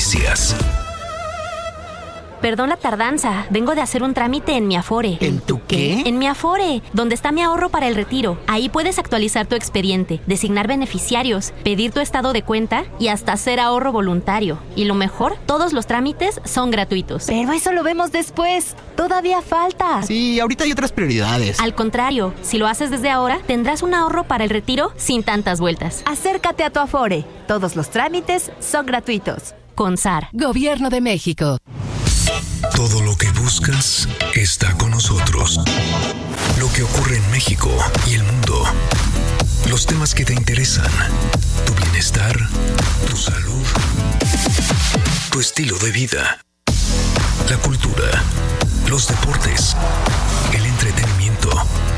Noticias. Perdón la tardanza, vengo de hacer un trámite en mi Afore. ¿En tu qué? En mi Afore, donde está mi ahorro para el retiro. Ahí puedes actualizar tu expediente, designar beneficiarios, pedir tu estado de cuenta y hasta hacer ahorro voluntario. Y lo mejor, todos los trámites son gratuitos. Pero eso lo vemos después. Todavía falta. Sí, ahorita hay otras prioridades. Al contrario, si lo haces desde ahora, tendrás un ahorro para el retiro sin tantas vueltas. Acércate a tu Afore. Todos los trámites son gratuitos. Con SAR. Gobierno de México. Todo lo que buscas está con nosotros. Lo que ocurre en México y el mundo. Los temas que te interesan. Tu bienestar, tu salud, tu estilo de vida. La cultura, los deportes, el entretenimiento.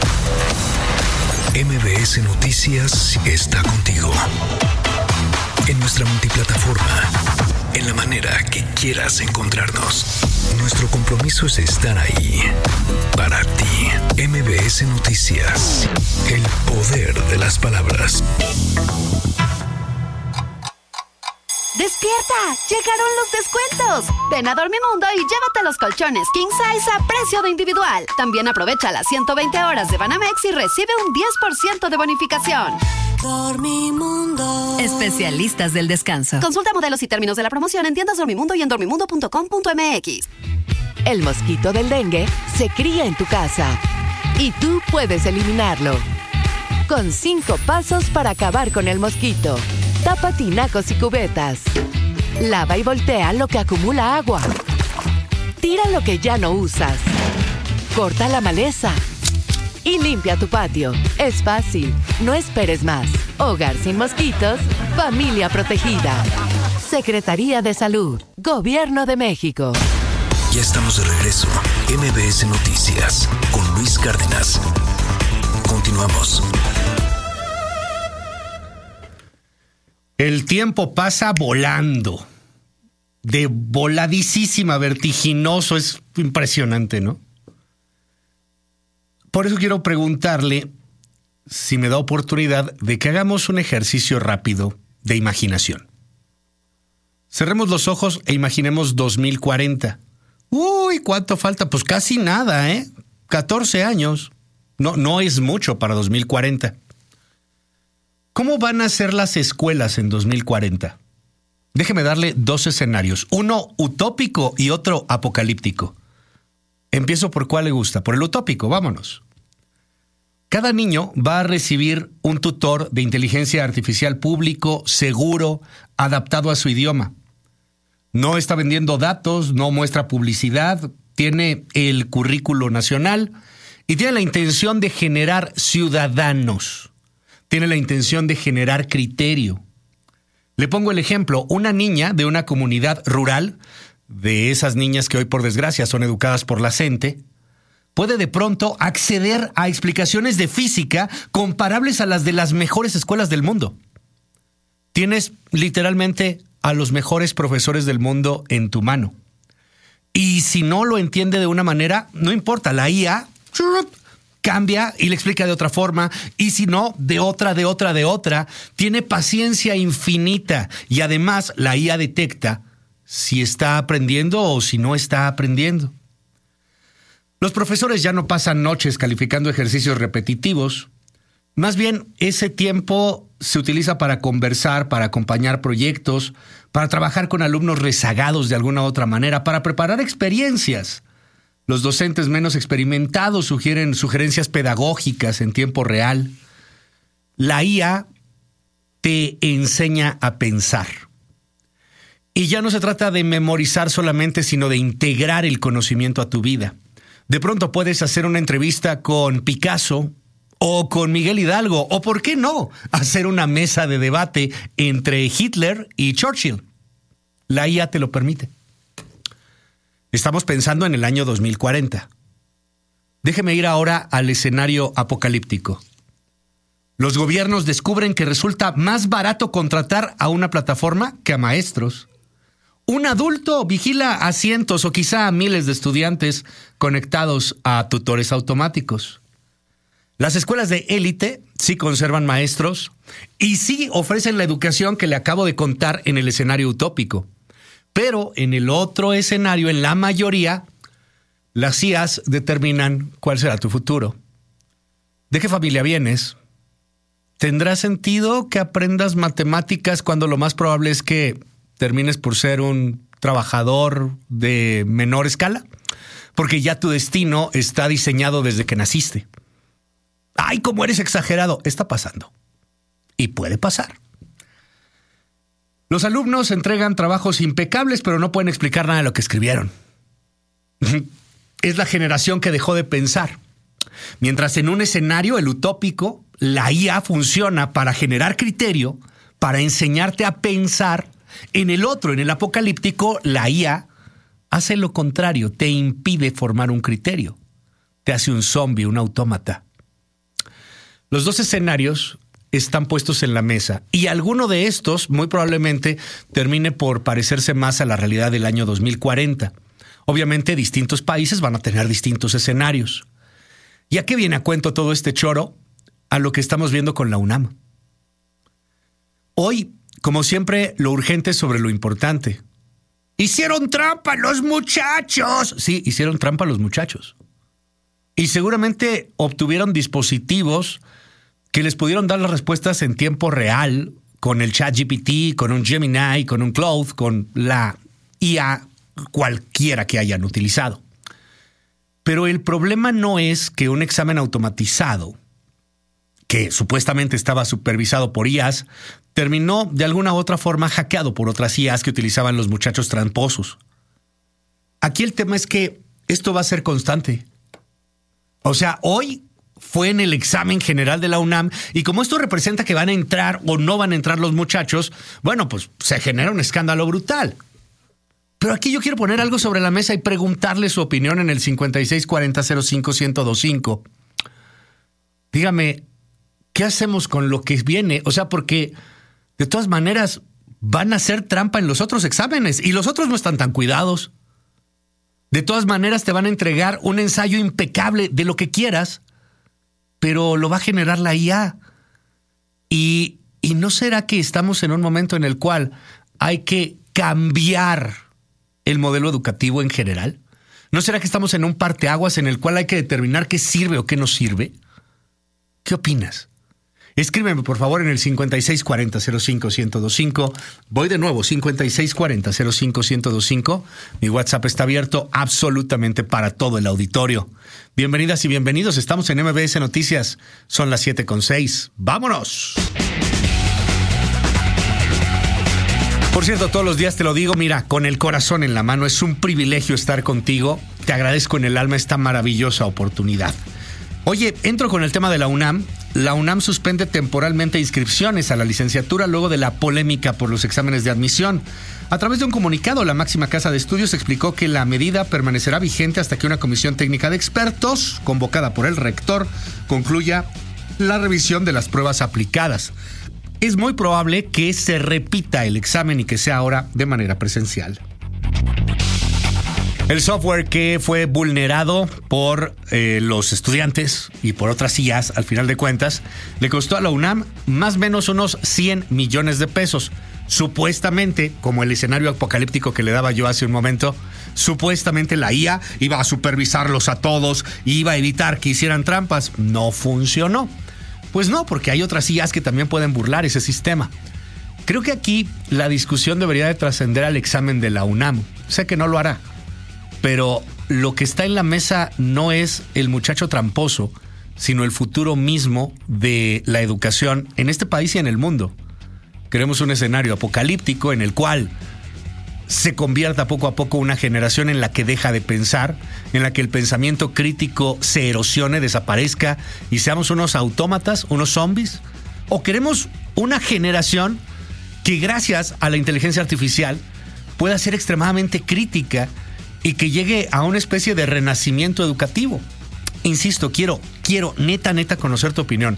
MBS Noticias está contigo. En nuestra multiplataforma, en la manera que quieras encontrarnos. Nuestro compromiso es estar ahí para ti. MBS Noticias, el poder de las palabras. ¡Despierta! ¡Llegaron los descuentos! Ven a Dormimundo y llévate los colchones King Size a precio de individual. También aprovecha las 120 horas de Banamex y recibe un 10% de bonificación. Dormimundo. Especialistas del descanso. Consulta modelos y términos de la promoción en tiendas Dormimundo y en dormimundo.com.mx. El mosquito del dengue se cría en tu casa y tú puedes eliminarlo. Con 5 pasos para acabar con el mosquito. Tapa tinacos y cubetas. Lava y voltea lo que acumula agua. Tira lo que ya no usas. Corta la maleza. Y limpia tu patio. Es fácil. No esperes más. Hogar sin mosquitos. Familia protegida. Secretaría de Salud. Gobierno de México. Ya estamos de regreso. MBS Noticias con Luis Cárdenas. Continuamos. El tiempo pasa volando. De voladísima, vertiginoso. Es impresionante, ¿no? Por eso quiero preguntarle, si me da oportunidad, de que hagamos un ejercicio rápido de imaginación. Cerremos los ojos e imaginemos 2040. Uy, ¿cuánto falta? Pues casi nada, 14 años. No es mucho para 2040. ¿Cómo van a ser las escuelas en 2040? Déjeme darle 2 escenarios. Uno utópico y otro apocalíptico. Empiezo por cuál le gusta. Por el utópico, vámonos. Cada niño va a recibir un tutor de inteligencia artificial público, seguro, adaptado a su idioma. No está vendiendo datos, no muestra publicidad, tiene el currículo nacional y tiene la intención de generar ciudadanos. Tiene la intención de generar criterio. Le pongo el ejemplo, una niña de una comunidad rural, de esas niñas que hoy por desgracia son educadas por la CENTE, puede de pronto acceder a explicaciones de física comparables a las de las mejores escuelas del mundo. Tienes literalmente a los mejores profesores del mundo en tu mano. Y si no lo entiende de una manera, no importa, la IA cambia y le explica de otra forma, y si no, de otra. Tiene paciencia infinita y además la IA detecta si está aprendiendo o si no está aprendiendo. Los profesores ya no pasan noches calificando ejercicios repetitivos. Más bien, ese tiempo se utiliza para conversar, para acompañar proyectos, para trabajar con alumnos rezagados de alguna u otra manera, para preparar experiencias. Los docentes menos experimentados sugieren sugerencias pedagógicas en tiempo real. La IA te enseña a pensar. Y ya no se trata de memorizar solamente, sino de integrar el conocimiento a tu vida. De pronto puedes hacer una entrevista con Picasso o con Miguel Hidalgo, o por qué no, hacer una mesa de debate entre Hitler y Churchill. La IA te lo permite. Estamos pensando en el año 2040. Déjeme ir ahora al escenario apocalíptico. Los gobiernos descubren que resulta más barato contratar a una plataforma que a maestros. Un adulto vigila a cientos o quizá a miles de estudiantes conectados a tutores automáticos. Las escuelas de élite sí conservan maestros y sí ofrecen la educación que le acabo de contar en el escenario utópico. Pero en el otro escenario, en la mayoría, las IAs determinan cuál será tu futuro. ¿De qué familia vienes? ¿Tendrá sentido que aprendas matemáticas cuando lo más probable es que termines por ser un trabajador de menor escala? Porque ya tu destino está diseñado desde que naciste. ¡Ay, cómo eres exagerado! Está pasando. Y puede pasar. Los alumnos entregan trabajos impecables, pero no pueden explicar nada de lo que escribieron. Es la generación que dejó de pensar. Mientras en un escenario, el utópico, la IA funciona para generar criterio, para enseñarte a pensar. En el otro, en el apocalíptico, la IA hace lo contrario, te impide formar un criterio. Te hace un zombie, un autómata. Los dos escenarios están puestos en la mesa y alguno de estos muy probablemente termine por parecerse más a la realidad del año 2040. Obviamente distintos países van a tener distintos escenarios. ¿Y a qué viene a cuento todo este choro? A lo que estamos viendo con la UNAM. Hoy, como siempre, lo urgente sobre lo importante. ¡Hicieron trampa los muchachos! Sí, hicieron trampa los muchachos. Y seguramente obtuvieron dispositivos que les pudieron dar las respuestas en tiempo real con el ChatGPT, con un Gemini, con un Claude, con la IA cualquiera que hayan utilizado. Pero el problema no es que un examen automatizado, que supuestamente estaba supervisado por IAs, terminó de alguna u otra forma hackeado por otras IAs que utilizaban los muchachos tramposos. Aquí el tema es que esto va a ser constante. O sea, hoy fue en el examen general de la UNAM y como esto representa que van a entrar o no van a entrar los muchachos, bueno, pues se genera un escándalo brutal. Pero aquí yo quiero poner algo sobre la mesa y preguntarle su opinión en el 5640-05-1025. Dígame, ¿qué hacemos con lo que viene? O sea, porque de todas maneras van a hacer trampa en los otros exámenes y los otros no están tan cuidados. De todas maneras te van a entregar un ensayo impecable de lo que quieras, pero lo va a generar la IA. ¿Y no será que estamos en un momento en el cual hay que cambiar el modelo educativo en general? ¿No será que estamos en un parteaguas en el cual hay que determinar qué sirve o qué no sirve? ¿Qué opinas? Escríbeme, por favor, en el 5640-05-1025. Voy de nuevo, 5640-05-1025. Mi WhatsApp está abierto absolutamente para todo el auditorio. Bienvenidas y bienvenidos. Estamos en MBS Noticias. Son las 7:06. ¡Vámonos! Por cierto, todos los días te lo digo, mira, con el corazón en la mano, es un privilegio estar contigo. Te agradezco en el alma esta maravillosa oportunidad. Oye, entro con el tema de la UNAM. La UNAM suspende temporalmente inscripciones a la licenciatura luego de la polémica por los exámenes de admisión. A través de un comunicado, la máxima casa de estudios explicó que la medida permanecerá vigente hasta que una comisión técnica de expertos, convocada por el rector, concluya la revisión de las pruebas aplicadas. Es muy probable que se repita el examen y que sea ahora de manera presencial. El software que fue vulnerado por los estudiantes y por otras IAs, al final de cuentas, le costó a la UNAM más o menos unos 100 millones de pesos. Supuestamente, como el escenario apocalíptico que le daba yo hace un momento, supuestamente la IA iba a supervisarlos a todos y iba a evitar que hicieran trampas. No funcionó. Pues no, porque hay otras IAs que también pueden burlar ese sistema. Creo que aquí la discusión debería de trascender al examen de la UNAM. Sé que no lo hará, pero lo que está en la mesa no es el muchacho tramposo, sino el futuro mismo de la educación en este país y en el mundo. Queremos un escenario apocalíptico en el cual se convierta poco a poco una generación en la que deja de pensar, en la que el pensamiento crítico se erosione, desaparezca y seamos unos autómatas, unos zombies. ¿O queremos una generación que gracias a la inteligencia artificial pueda ser extremadamente crítica y que llegue a una especie de renacimiento educativo? Insisto, quiero neta conocer tu opinión.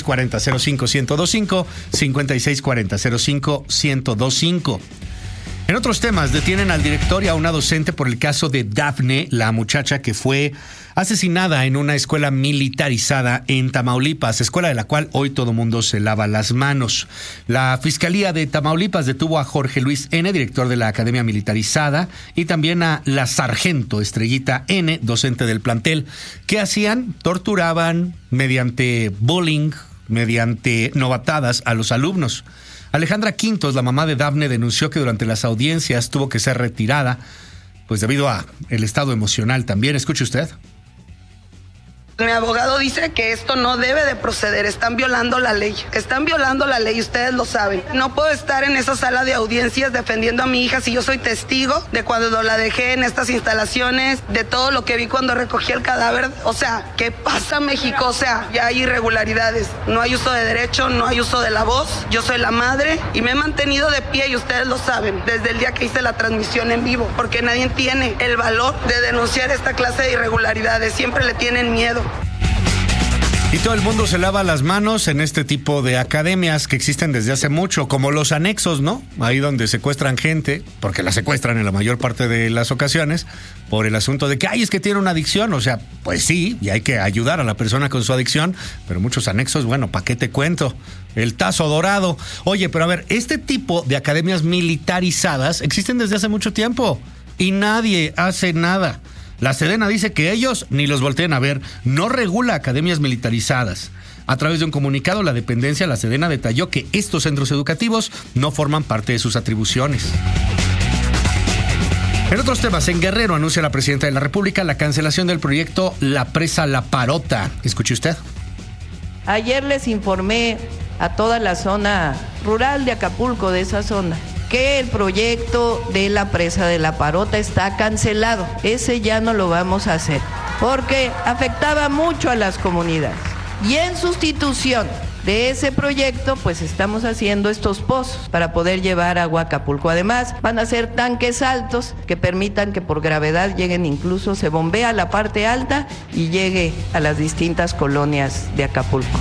5640-05-1025, 5640-05-1025. En otros temas, detienen al director y a una docente por el caso de Dafne, la muchacha que fue asesinada en una escuela militarizada en Tamaulipas, escuela de la cual hoy todo mundo se lava las manos. La Fiscalía de Tamaulipas detuvo a Jorge Luis N., director de la Academia Militarizada, y también a la sargento Estrellita N., docente del plantel. ¿Qué hacían? Torturaban mediante bullying, mediante novatadas a los alumnos. Alejandra Quintos, la mamá de Dafne, denunció que durante las audiencias tuvo que ser retirada, pues debido a el estado emocional también. Escuche usted. Mi abogado dice que esto no debe de proceder, están violando la ley, ustedes lo saben. No puedo estar en esa sala de audiencias defendiendo a mi hija si yo soy testigo de cuando la dejé en estas instalaciones, de todo lo que vi cuando recogí el cadáver. O sea, ¿qué pasa, México? O sea, ya hay irregularidades, no hay uso de derecho, no hay uso de la voz. Yo soy la madre y me he mantenido de pie y ustedes lo saben, desde el día que hice la transmisión en vivo, porque nadie tiene el valor de denunciar esta clase de irregularidades, siempre le tienen miedo. Y todo el mundo se lava las manos en este tipo de academias que existen desde hace mucho, como los anexos, ¿no? Ahí donde secuestran gente, porque la secuestran en la mayor parte de las ocasiones, por el asunto de que, ay, es que tiene una adicción. O sea, pues sí, y hay que ayudar a la persona con su adicción, pero muchos anexos, bueno, ¿para qué te cuento? El tazo dorado. Oye, pero a ver, este tipo de academias militarizadas existen desde hace mucho tiempo y nadie hace nada. La Sedena dice que ellos ni los volteen a ver, no regula academias militarizadas. A través de un comunicado, la dependencia, la Sedena, detalló que estos centros educativos no forman parte de sus atribuciones. En otros temas, en Guerrero anuncia la presidenta de la República la cancelación del proyecto La Presa La Parota. Escuche usted. Ayer les informé a toda la zona rural de Acapulco, de esa zona, que el proyecto de la presa de La Parota está cancelado. Ese ya no lo vamos a hacer, porque afectaba mucho a las comunidades. Y en sustitución de ese proyecto, pues estamos haciendo estos pozos para poder llevar agua a Acapulco. Además, van a ser tanques altos que permitan que por gravedad lleguen, incluso se bombea la parte alta y llegue a las distintas colonias de Acapulco.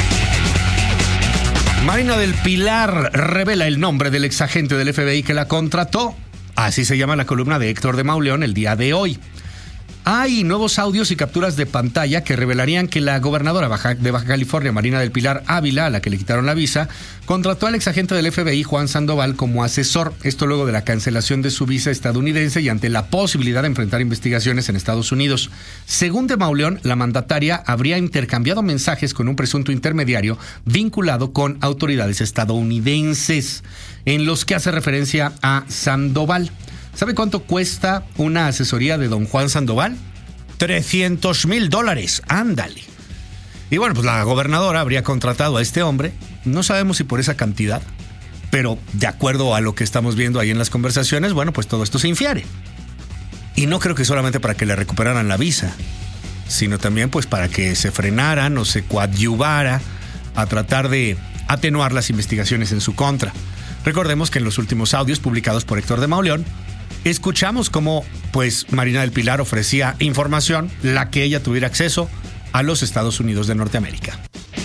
Marina del Pilar revela el nombre del exagente del FBI que la contrató. Así se llama la columna de Héctor de Mauleón el día de hoy. Hay nuevos audios y capturas de pantalla que revelarían que la gobernadora de Baja California, Marina del Pilar Ávila, a la que le quitaron la visa, contrató al exagente del FBI, Juan Sandoval, como asesor. Esto luego de la cancelación de su visa estadounidense y ante la posibilidad de enfrentar investigaciones en Estados Unidos. Según de Mauleón, la mandataria habría intercambiado mensajes con un presunto intermediario vinculado con autoridades estadounidenses, en los que hace referencia a Sandoval. ¿Sabe cuánto cuesta una asesoría de don Juan Sandoval? $300,000, ándale. Y bueno, pues la gobernadora habría contratado a este hombre, no sabemos si por esa cantidad, pero de acuerdo a lo que estamos viendo ahí en las conversaciones, bueno, pues todo esto se infiere. Y no creo que solamente para que le recuperaran la visa, sino también pues para que se frenaran o se coadyuvara a tratar de atenuar las investigaciones en su contra. Recordemos que en los últimos audios publicados por Héctor de Mauleón, escuchamos cómo, pues, Marina del Pilar ofrecía información, la que ella tuviera acceso, a los Estados Unidos de Norteamérica.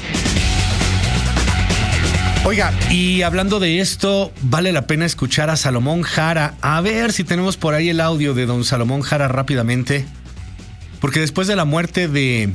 Oiga, y hablando de esto, vale la pena escuchar a Salomón Jara. A ver si tenemos por ahí el audio de don Salomón Jara rápidamente. Porque después de la muerte de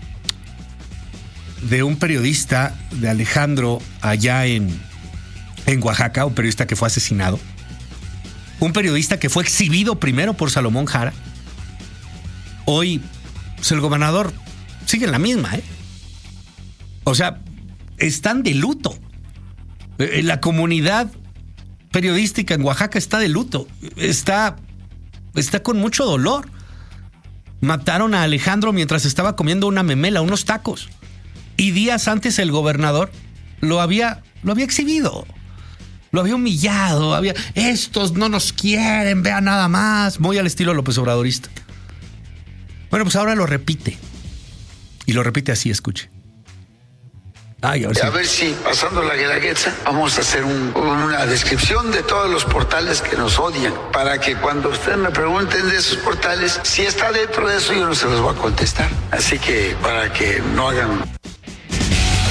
un periodista, de Alejandro, allá en Oaxaca, un periodista que fue asesinado, un periodista que fue exhibido primero por Salomón Jara. Hoy, pues el gobernador sigue en la misma, ¿eh? O sea, están de luto. La comunidad periodística en Oaxaca está de luto. Está con mucho dolor. Mataron a Alejandro mientras estaba comiendo una memela, unos tacos. Y días antes el gobernador lo había exhibido. Lo había humillado, estos no nos quieren, vean nada más, muy al estilo López Obradorista. Bueno, pues ahora lo repite. Y lo repite así, escuche. A ver si pasando la Guelaguetza vamos a hacer una descripción de todos los portales que nos odian, para que cuando ustedes me pregunten de esos portales, si está dentro de eso, yo no se los voy a contestar. Así que para que no hagan...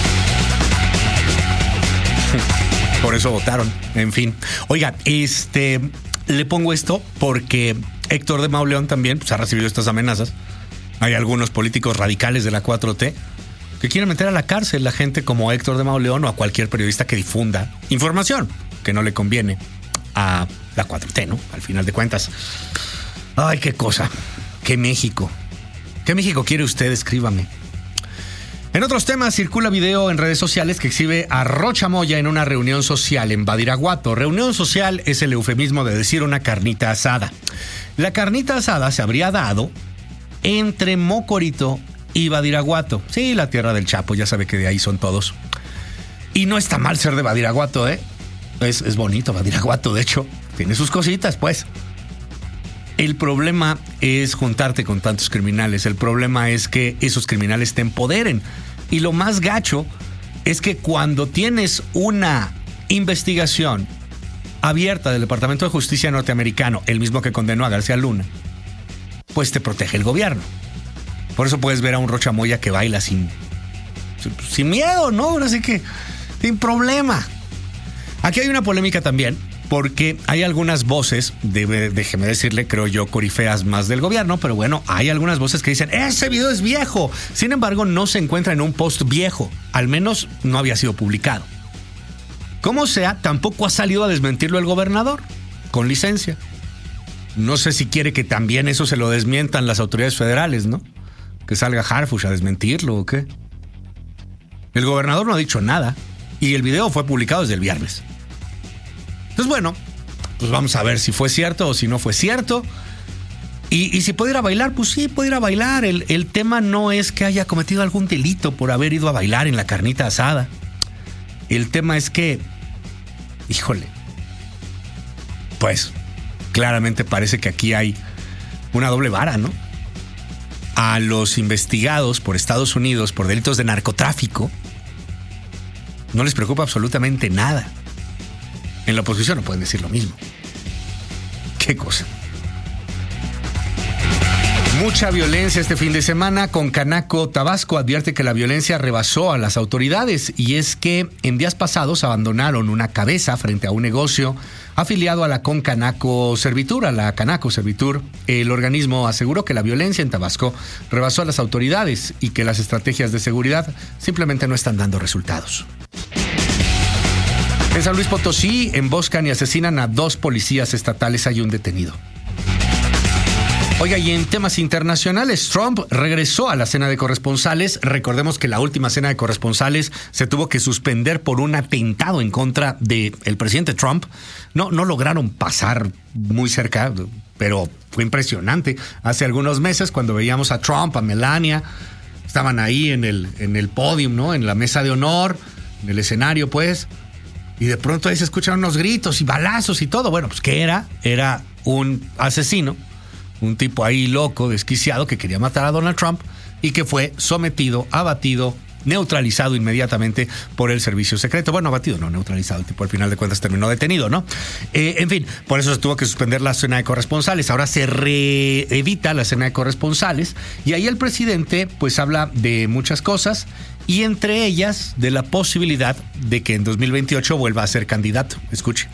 Por eso votaron, en fin. Oiga, le pongo esto porque Héctor de Mauleón también pues, ha recibido estas amenazas. Hay algunos políticos radicales de la 4T que quieren meter a la cárcel a gente como Héctor de Mauleón o a cualquier periodista que difunda información que no le conviene a la 4T, ¿no? Al final de cuentas. Ay, qué cosa. Qué México. ¿Qué México quiere usted? Escríbame. En otros temas, circula video en redes sociales que exhibe a Rocha Moya en una reunión social en Badiraguato. Reunión social es el eufemismo de decir una carnita asada. La carnita asada se habría dado entre Mocorito y Badiraguato. Sí, la tierra del Chapo, ya sabe que de ahí son todos. Y no está mal ser de Badiraguato, ¿eh? Es bonito Badiraguato, de hecho. Tiene sus cositas, pues. El problema es juntarte con tantos criminales. El problema es que esos criminales te empoderen. Y lo más gacho es que cuando tienes una investigación abierta del Departamento de Justicia norteamericano, el mismo que condenó a García Luna, pues te protege el gobierno. Por eso puedes ver a un Rocha Moya que baila sin miedo, ¿no? Ahora sí que sin problema. Aquí hay una polémica también, porque hay algunas voces, déjeme decirle, creo yo, corifeas más del gobierno, pero bueno, hay algunas voces que dicen, ese video es viejo. Sin embargo, no se encuentra en un post viejo, al menos no había sido publicado. Como sea, tampoco ha salido a desmentirlo el gobernador, con licencia. No sé si quiere que también eso se lo desmientan las autoridades federales, ¿no? Que salga Harfuch a desmentirlo o qué. El gobernador no ha dicho nada y el video fue publicado desde el viernes. Entonces, bueno, pues vamos a ver si fue cierto o si no fue cierto. Y si puede ir a bailar, pues sí, puede ir a bailar. El tema no es que haya cometido algún delito por haber ido a bailar en la carnita asada. El tema es que, híjole, pues claramente parece que aquí hay una doble vara, ¿no? A los investigados por Estados Unidos por delitos de narcotráfico no les preocupa absolutamente nada. En la oposición no pueden decir lo mismo. ¿Qué cosa? Mucha violencia este fin de semana. Concanaco Tabasco advierte que la violencia rebasó a las autoridades y es que en días pasados abandonaron una cabeza frente a un negocio afiliado a la Concanaco Servitur, a la Canaco Servitur. El organismo aseguró que la violencia en Tabasco rebasó a las autoridades y que las estrategias de seguridad simplemente no están dando resultados. En San Luis Potosí emboscan y asesinan a 2 policías estatales. Hay un detenido. Oiga, y en temas internacionales, Trump regresó a la cena de corresponsales. Recordemos que la última cena de corresponsales se tuvo que suspender por un atentado en contra del presidente Trump. No lograron pasar muy cerca, pero fue impresionante. Hace algunos meses, cuando veíamos a Trump, a Melania, estaban ahí en el podium, ¿no? En la mesa de honor, en el escenario, pues. Y de pronto ahí se escuchan unos gritos y balazos y todo. Bueno, pues ¿qué era? Era un asesino. Un tipo ahí loco, desquiciado, que quería matar a Donald Trump y que fue sometido, abatido, neutralizado inmediatamente por el servicio secreto. Bueno, abatido, no neutralizado. El tipo al final de cuentas terminó detenido, ¿no? En fin, por eso se tuvo que suspender la cena de corresponsales. Ahora se reedita la cena de corresponsales y ahí el presidente pues habla de muchas cosas y entre ellas de la posibilidad de que en 2028 vuelva a ser candidato. Escuche.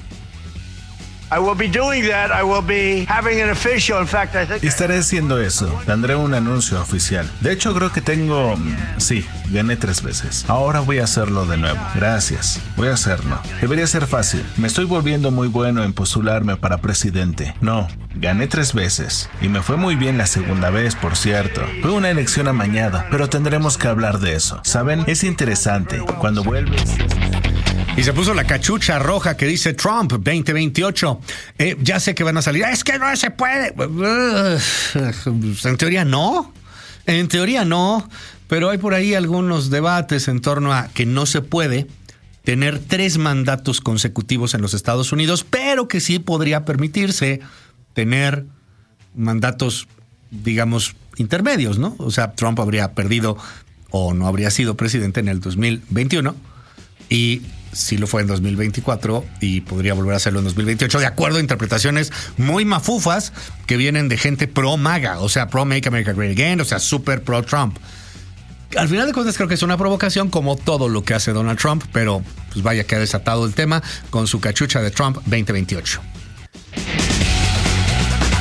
Estaré haciendo eso. Tendré un anuncio oficial. De hecho, creo que tengo... Sí, gané 3 veces. Ahora voy a hacerlo de nuevo. Gracias. Voy a hacerlo. Debería ser fácil. Me estoy volviendo muy bueno en postularme para presidente. No, gané 3 veces. Y me fue muy bien la segunda vez, por cierto. Fue una elección amañada, pero tendremos que hablar de eso. ¿Saben? Es interesante. Cuando vuelves... Y se puso la cachucha roja que dice Trump 2028. Ya sé que van a salir. Es que no se puede. En teoría no. En teoría no. Pero hay por ahí algunos debates en torno a que no se puede tener 3 mandatos consecutivos en los Estados Unidos, pero que sí podría permitirse tener mandatos, digamos, intermedios, ¿no? O sea, Trump habría perdido o no habría sido presidente en el 2021 y sí lo fue en 2024 y podría volver a hacerlo en 2028, de acuerdo a interpretaciones muy mafufas que vienen de gente pro MAGA, o sea, pro Make America Great Again, o sea, super pro Trump. Al final de cuentas creo que es una provocación como todo lo que hace Donald Trump, pero pues vaya que ha desatado el tema con su cachucha de Trump 2028.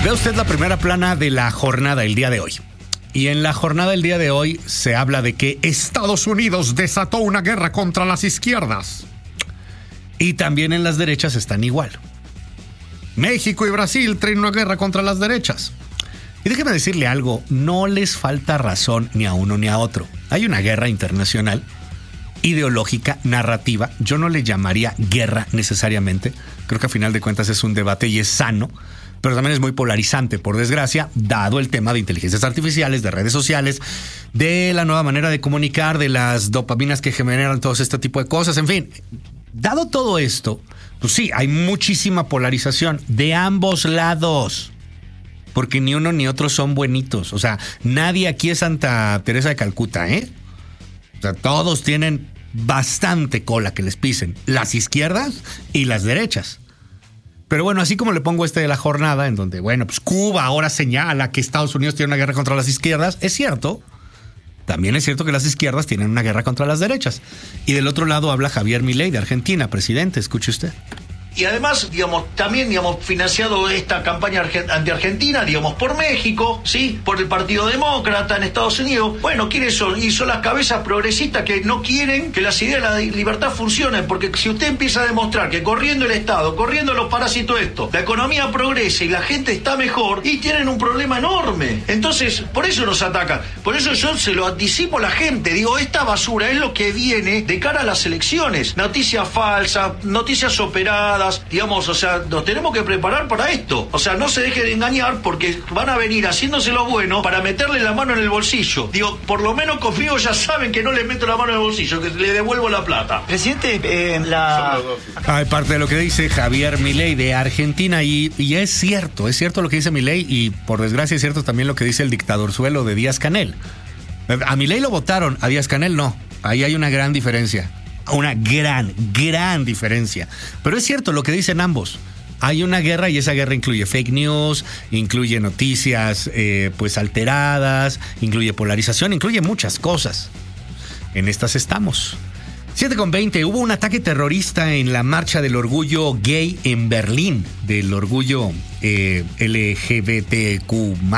Ve usted la primera plana de la jornada el día de hoy. Y en la jornada del día de hoy se habla de que Estados Unidos desató una guerra contra las izquierdas. Y también en las derechas están igual. México y Brasil traen una guerra contra las derechas. Y déjeme decirle algo, no les falta razón ni a uno ni a otro. Hay una guerra internacional, ideológica, narrativa. Yo no le llamaría guerra necesariamente. Creo que a final de cuentas es un debate y es sano. Pero también es muy polarizante, por desgracia, dado el tema de inteligencias artificiales, de redes sociales, de la nueva manera de comunicar, de las dopaminas que generan todo este tipo de cosas. En fin, dado todo esto, pues sí, hay muchísima polarización de ambos lados. Porque ni uno ni otro son buenitos. O sea, nadie aquí es Santa Teresa de Calcuta, ¿eh? O sea, todos tienen bastante cola que les pisen. Las izquierdas y las derechas. Pero bueno, así como le pongo de la jornada, en donde, bueno, pues Cuba ahora señala que Estados Unidos tiene una guerra contra las izquierdas, es cierto. También es cierto que las izquierdas tienen una guerra contra las derechas. Y del otro lado habla Javier Milei de Argentina, presidente, escuche usted. Y además, digamos, también, digamos, financiado esta campaña anti-argentina, digamos, por México, ¿sí? Por el Partido Demócrata en Estados Unidos. Bueno, ¿quiénes son? Y son las cabezas progresistas que no quieren que las ideas de la libertad funcionen, porque si usted empieza a demostrar que corriendo el Estado, corriendo los parásitos la economía progresa y la gente está mejor, y tienen un problema enorme. Entonces, por eso nos atacan. Por eso yo se lo anticipo a la gente. Digo, esta basura es lo que viene de cara a las elecciones. Noticias falsas, noticias operadas, digamos, o sea, nos tenemos que preparar para esto. O sea, no se dejen de engañar porque van a venir haciéndose lo bueno para meterle la mano en el bolsillo. Digo, por lo menos conmigo ya saben que no le meto la mano en el bolsillo, que le devuelvo la plata. Presidente, Hay parte de lo que dice Javier Milei de Argentina y es cierto lo que dice Milei y por desgracia es cierto también lo que dice el dictadorzuelo de Díaz-Canel. A Milei lo votaron, a Díaz-Canel no. Ahí hay una gran diferencia. Una gran diferencia. Pero es cierto lo que dicen ambos. Hay una guerra y esa guerra incluye fake news, incluye noticias pues alteradas, incluye polarización, incluye muchas cosas. En estas estamos. 7:20, hubo un ataque terrorista en la marcha del orgullo gay en Berlín, del orgullo LGBTQ+,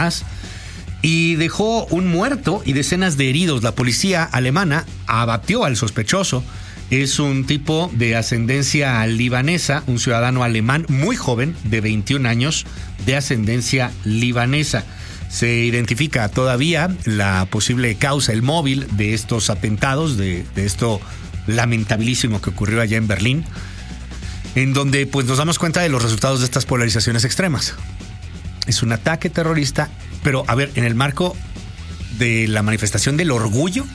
y dejó un muerto y decenas de heridos. La policía alemana abatió al sospechoso. Es un tipo de ascendencia libanesa, un ciudadano alemán muy joven, de 21 años, de ascendencia libanesa. Se identifica todavía la posible causa, el móvil de estos atentados, de esto lamentabilísimo que ocurrió allá en Berlín, en donde pues nos damos cuenta de los resultados de estas polarizaciones extremas. Es un ataque terrorista, pero a ver, en el marco de la manifestación del orgullo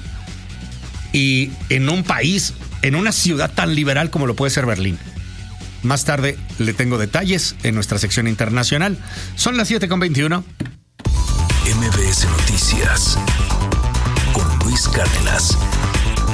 y en un país, en una ciudad tan liberal como lo puede ser Berlín. Más tarde le tengo detalles en nuestra sección internacional. Son las 7:21. MBS Noticias con Luis Cárdenas.